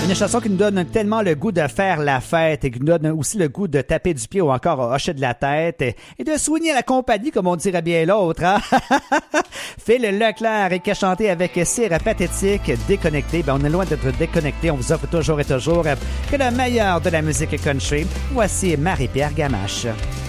Une chanson qui nous donne tellement le goût de faire la fête et qui nous donne aussi le goût de taper du pied ou encore hocher de la tête et de soigner la compagnie, comme on dirait bien l'autre. Hein? Phil Leclerc et qui a chanté avec Cire Pathétique, Déconnecté. Ben, on est loin d'être déconnecté. On vous offre toujours et toujours que le meilleur de la musique country. Voici Marie-Pierre Gamache.